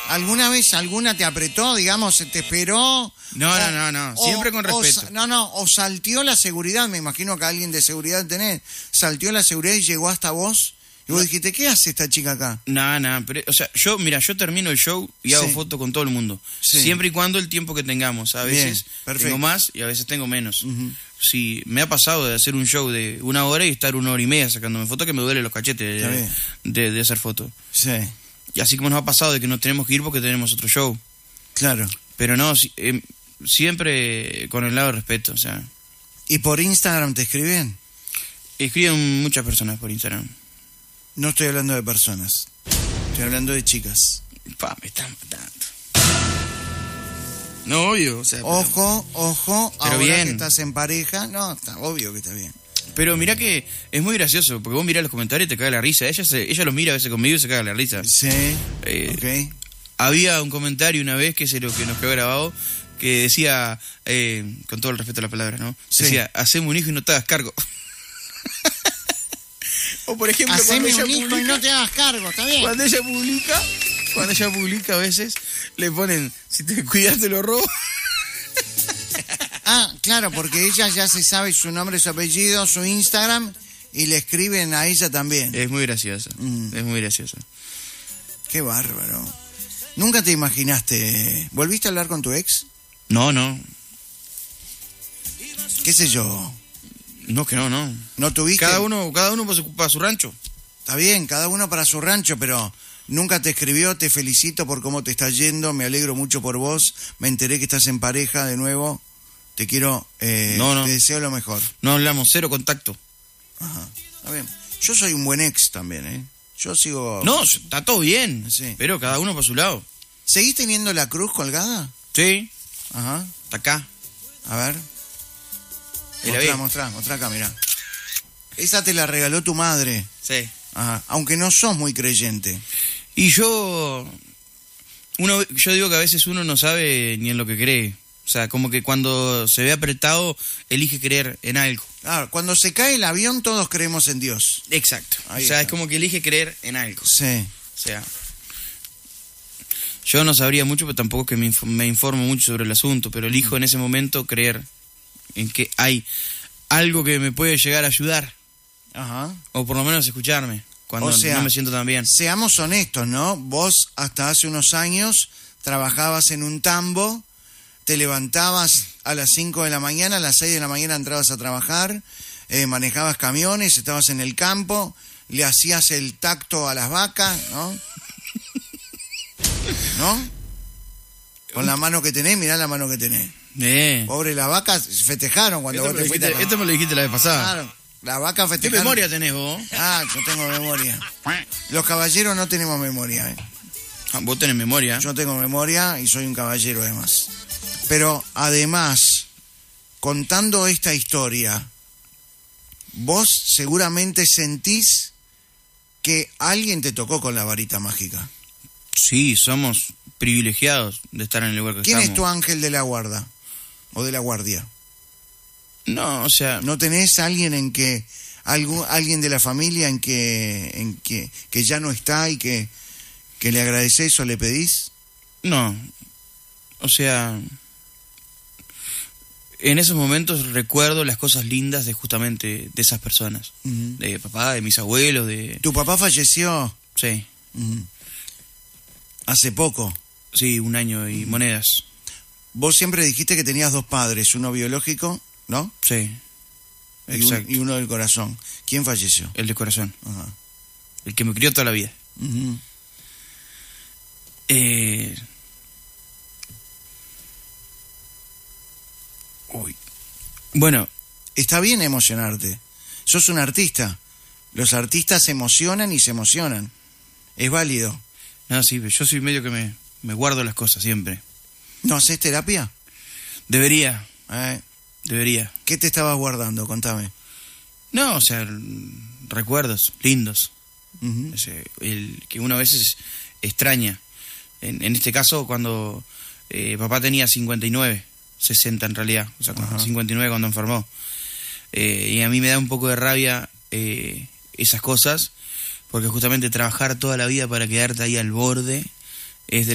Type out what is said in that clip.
¿Alguna vez alguna te apretó, digamos, te esperó? No. Siempre con respeto. O salteó la seguridad, me imagino que alguien de seguridad tenés. Salteó la seguridad y llegó hasta vos. Y vos dijiste, ¿qué hace esta chica acá? No, pero, o sea, yo termino el show y hago fotos con todo el mundo. Sí. Siempre y cuando el tiempo que tengamos. A veces tengo más y a veces tengo menos. Uh-huh. Sí, me ha pasado de hacer un show de 1 hora y estar 1 hora y media sacándome fotos que me duele los cachetes de hacer fotos. Sí. Y así como nos ha pasado de que nos tenemos que ir porque tenemos otro show. Claro. Pero no, siempre con el lado de respeto, o sea. ¿Y por Instagram te escriben? Escriben muchas personas por Instagram. No estoy hablando de personas, estoy hablando de chicas. Me están matando. No, obvio. O sea, ojo, pero ahora bien. Que estás en pareja, no, está obvio que está bien. Pero mirá que es muy gracioso, porque vos mirás los comentarios y te caga la risa. Ella los mira a veces conmigo y se caga la risa. Sí, ok. Había un comentario una vez, que es lo que nos quedó grabado, que decía, con todo el respeto a la palabra, ¿no? Sí. Decía, haceme un hijo y no te hagas cargo. O por ejemplo, haceme un hijo y no te hagas cargo, está bien. Cuando ella publica a veces, le ponen, si te cuidas te lo robo. Claro, porque ella ya se sabe su nombre, su apellido, su Instagram, y le escriben a ella también. Es muy gracioso, es muy gracioso. Qué bárbaro. ¿Nunca te imaginaste? ¿Volviste a hablar con tu ex? No. ¿Qué sé yo? No, que no. ¿No tuviste? Cada uno para su rancho. Está bien, cada uno para su rancho, pero nunca te escribió, te felicito por cómo te está yendo, me alegro mucho por vos, me enteré que estás en pareja de nuevo, te quiero, te deseo lo mejor. No hablamos, 0 contacto. Ajá, está bien. Yo soy un buen ex también, Yo sigo... No, está todo bien, sí. Pero cada uno por su lado. ¿Seguís teniendo la cruz colgada? Sí. Ajá. Está acá. A ver. Mostrá acá, mirá. Esa te la regaló tu madre. Sí. Ajá. Aunque no sos muy creyente. Y yo digo que a veces uno no sabe ni en lo que cree. O sea, como que cuando se ve apretado, elige creer en algo. Claro, cuando se cae el avión, todos creemos en Dios. Exacto. Ahí o sea, está. es como que elige creer en algo. Sí. O sea, yo no sabría mucho, pero tampoco que me informo mucho sobre el asunto, pero elijo en ese momento creer en que hay algo que me puede llegar a ayudar. Ajá. O por lo menos escucharme cuando no me siento tan bien. Seamos honestos, ¿no? Vos hasta hace unos años trabajabas en un tambo, te levantabas a las 5 de la mañana, a las 6 de la mañana entrabas a trabajar, manejabas camiones, estabas en el campo, le hacías el tacto a las vacas, ¿no? ¿No? Con la mano que tenés, mirá la mano que tenés. Pobre, las vacas festejaron cuando vos te fuiste. Esto me lo dijiste la vez pasada. Claro, las vacas festejaron. ¿Qué memoria tenés vos? Yo tengo memoria. Los caballeros no tenemos memoria, Vos tenés memoria. Yo tengo memoria y soy un caballero además. Pero además, contando esta historia, vos seguramente sentís que alguien te tocó con la varita mágica. Sí, somos privilegiados de estar en el lugar que ¿Quién estamos. es tu ángel de la guarda? ¿O de la guardia? No, o sea... ¿No tenés alguien en que... alguien de la familia en que ya no está y que le agradecés o le pedís? No. O sea... En esos momentos recuerdo las cosas lindas de justamente de esas personas. Uh-huh. De papá, de mis abuelos, de... ¿Tu papá falleció? Sí. Uh-huh. ¿Hace poco? Sí, 1 año y monedas. Vos siempre dijiste que tenías 2 padres, uno biológico, ¿no? Sí. Exacto. Y uno del corazón. ¿Quién falleció? El del corazón. Ajá. El que me crió toda la vida. Uh-huh. Bueno, está bien emocionarte. Sos un artista. Los artistas se emocionan y se emocionan. Es válido. No, sí, yo soy medio que me guardo las cosas siempre. ¿No haces terapia? Debería. ¿Eh? Debería. ¿Qué te estabas guardando? Contame. No, o sea, recuerdos lindos. Uh-huh. El que uno a veces extraña. En este caso, cuando papá tenía 59, 60 en realidad, o sea, uh-huh. 59 cuando enfermó. Y a mí me da un poco de rabia esas cosas, porque justamente trabajar toda la vida para quedarte ahí al borde es de